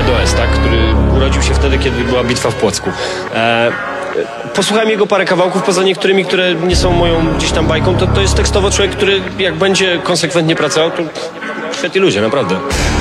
S, tak? Który urodził się wtedy, kiedy była bitwa w Płocku. Posłuchałem jego parę kawałków, poza niektórymi, które nie są moją gdzieś tam bajką, to jest tekstowo człowiek, który jak będzie konsekwentnie pracował, to świetni ludzie, naprawdę.